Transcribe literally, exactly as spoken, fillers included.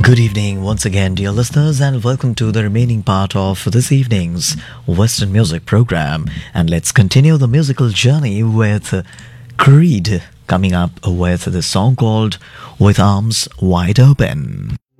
Good evening once again, dear listeners, and welcome to the remaining part of this evening's Western music program. And let's continue the musical journey with uh, Creed coming up with the song called With Arms Wide Open.